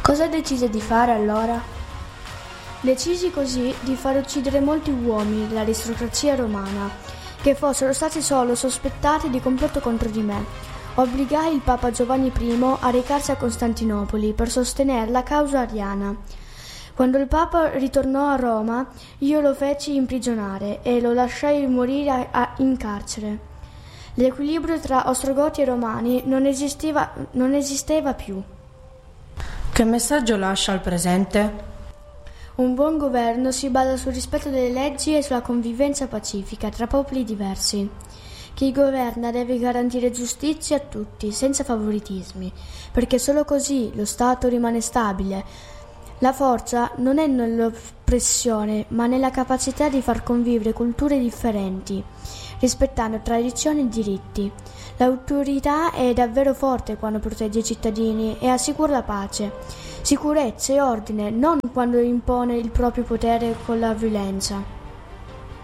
Cosa decise di fare allora? Decisi così di far uccidere molti uomini dell'aristocrazia romana, che fossero stati solo sospettati di complotto contro di me. Obbligai il Papa Giovanni I a recarsi a Costantinopoli per sostenere la causa ariana. Quando il Papa ritornò a Roma, io lo feci imprigionare e lo lasciai morire in carcere. L'equilibrio tra Ostrogoti e Romani non esisteva più. Che messaggio lascia al presente? Un buon governo si basa sul rispetto delle leggi e sulla convivenza pacifica tra popoli diversi. Chi governa deve garantire giustizia a tutti, senza favoritismi, perché solo così lo Stato rimane stabile. La forza non è nell'oppressione, ma nella capacità di far convivere culture differenti, rispettando tradizioni e diritti. L'autorità è davvero forte quando protegge i cittadini e assicura la pace, sicurezza e ordine, non quando impone il proprio potere con la violenza.